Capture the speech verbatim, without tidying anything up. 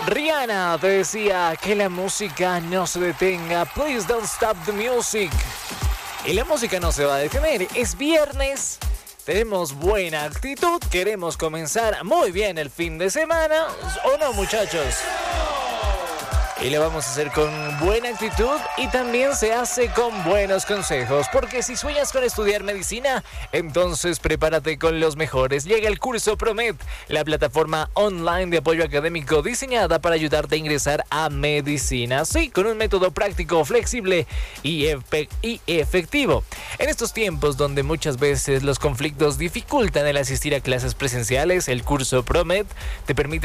Rihanna te decía que la música no se detenga. Please don't stop the music. Y la música no se va a detener. Es viernes. Tenemos buena actitud. Queremos comenzar muy bien el fin de semana. ¿O no, muchachos? Y lo vamos a hacer con buena actitud y también se hace con buenos consejos. Porque si sueñas con estudiar medicina, entonces prepárate con los mejores. Llega el curso Promet, la plataforma online de apoyo académico diseñada para ayudarte a ingresar a medicina. Sí, con un método práctico, flexible y, efe- y efectivo. En estos tiempos donde muchas veces los conflictos dificultan el asistir a clases presenciales, el curso Promet te permite